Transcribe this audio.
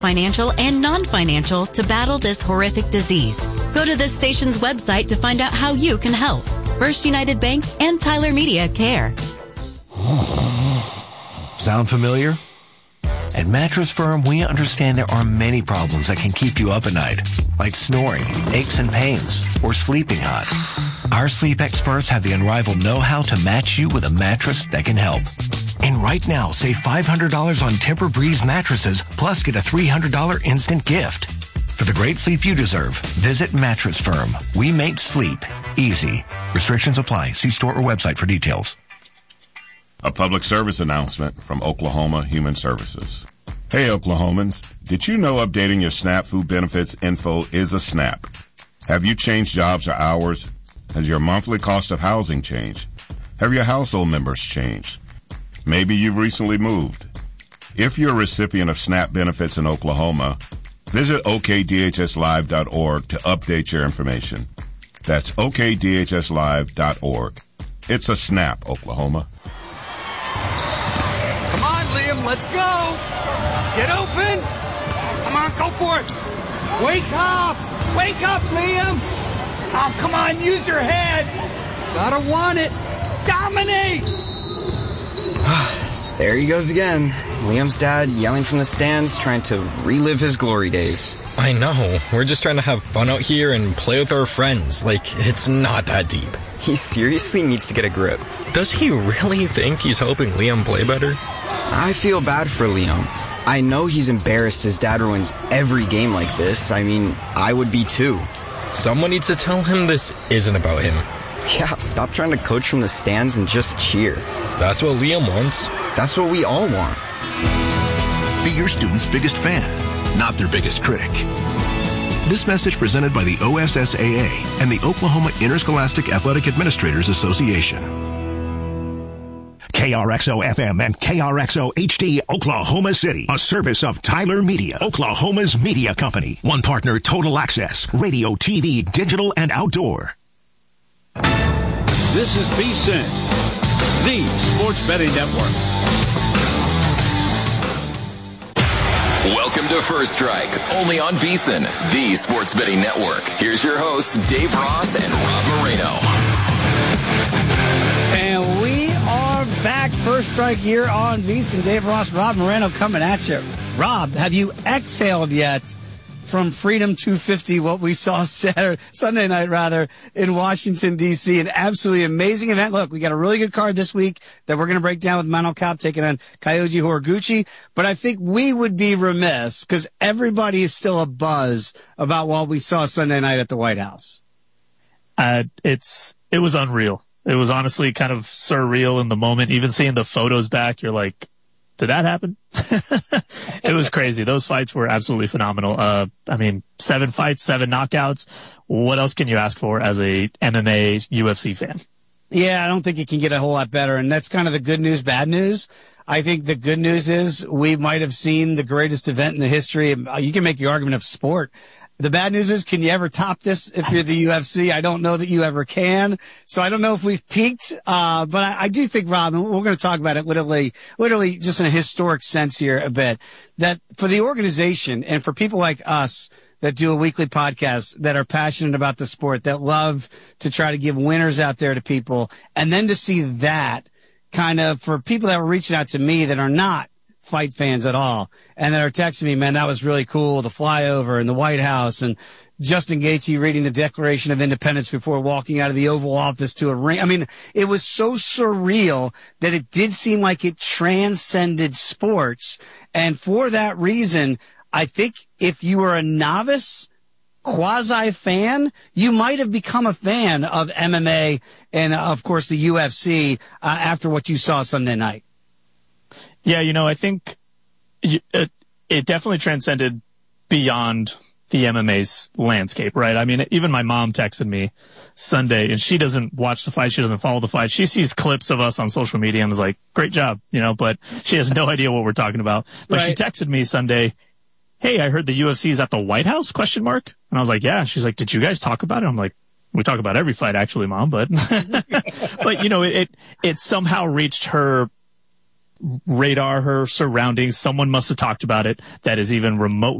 financial and non-financial to battle this horrific disease. Go to this station's website to find out how you can help. First United Bank and Tyler Media care. Sound familiar? At Mattress Firm, we understand there are many problems that can keep you up at night, like snoring, aches and pains, or sleeping hot. Our sleep experts have the unrivaled know-how to match you with a mattress that can help. And right now, save $500 on Tempur-Breeze mattresses, plus get a $300 instant gift. For the great sleep you deserve, visit Mattress Firm. We make sleep easy. Restrictions apply. See store or website for details. A public service announcement from Oklahoma Human Services. Hey, Oklahomans, did you know updating your SNAP food benefits info is a snap? Have you changed jobs or hours? Has your monthly cost of housing changed? Have your household members changed? Maybe you've recently moved. If you're a recipient of SNAP benefits in Oklahoma, visit okdhslive.org to update your information. That's okdhslive.org. It's a snap, Oklahoma. Come on, Liam, let's go. Get open. Come on, go for it. Wake up. Wake up, Liam. Oh, come on, use your head. Gotta want it. Dominate. There he goes again. Liam's dad yelling from the stands, trying to relive his glory days. I know. We're just trying to have fun out here and play with our friends. Like, it's not that deep. He seriously needs to get a grip. Does he really think he's helping Liam play better? I feel bad for Liam. I know he's embarrassed his dad ruins every game like this. I mean, I would be too. Someone needs to tell him this isn't about him. Yeah, stop trying to coach from the stands and just cheer. That's what Liam wants. That's what we all want. Be your student's biggest fan, not their biggest critic. This message presented by the OSSAA and the Oklahoma Interscholastic Athletic Administrators Association. KRXO-FM and KRXO-HD, Oklahoma City. A service of Tyler Media, Oklahoma's media company. One partner, Total Access, radio, TV, digital, and outdoor. This is VSiN, the Sports Betting Network. Welcome to First Strike, only on VSiN, the Sports Betting Network. Here's your hosts, Dave Ross and Rob Moreno. And we are back, First Strike here on VSiN. Dave Ross, Rob Moreno coming at you. Rob, have you exhaled yet from Freedom 250, what we saw Sunday night in Washington, D.C. An absolutely amazing event. Look, we got a really good card this week that we're going to break down with Mano Cop taking on Kyoji Horiguchi. But I think we would be remiss because everybody is still abuzz about what we saw Sunday night at the White House. It was unreal. It was honestly kind of surreal in the moment. Even seeing the photos back, you're like, did that happen? It was crazy. Those fights were absolutely phenomenal. 7 fights, 7 knockouts. What else can you ask for as a MMA UFC fan? Yeah, I don't think it can get a whole lot better. And that's kind of the good news, bad news. I think the good news is we might have seen the greatest event in the history. You can make your argument of sport. The bad news is, can you ever top this if you're the UFC? I don't know that you ever can. So I don't know if we've peaked. But I do think, Rob, and we're going to talk about it literally just in a historic sense here a bit, that for the organization and for people like us that do a weekly podcast that are passionate about the sport, that love to try to give winners out there to people, and then to see that kind of for people that were reaching out to me that are not fight fans at all, and that are texting me, man, that was really cool, the flyover in the White House, and Justin Gaethje reading the Declaration of Independence before walking out of the Oval Office to a ring. I mean, it was so surreal that it did seem like it transcended sports, and for that reason, I think if you were a novice quasi-fan, you might have become a fan of MMA and, of course, the UFC after what you saw Sunday night. Yeah, I think it definitely transcended beyond the MMA's landscape, right? I mean, even my mom texted me Sunday, and she doesn't watch the fight. She doesn't follow the fight. She sees clips of us on social media and is like, great job, but she has no idea what we're talking about. But right. She texted me Sunday, hey, I heard the UFC is at the White House, ? And I was like, yeah. She's like, did you guys talk about it? I'm like, we talk about every fight, actually, Mom, but, but, it somehow reached her radar, her surroundings. Someone must have talked about it that is even remotely